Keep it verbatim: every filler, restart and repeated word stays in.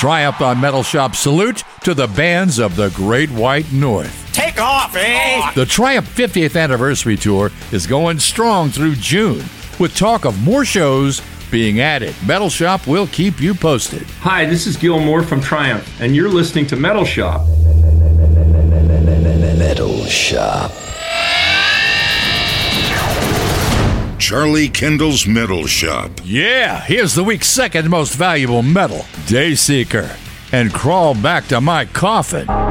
Triumph on Metal Shop salute to the bands of the Great White North. Take off, eh? The Triumph fiftieth Anniversary Tour is going strong through June, with talk of more shows being added. Metal Shop will keep you posted. Hi, this is Gil Moore from Triumph, and you're listening to Metal Shop. Metal Shop. Charlie Kendall's Metal Shop. Yeah, here's the week's second most valuable metal, Dayseeker. And Crawl Back to My Coffin.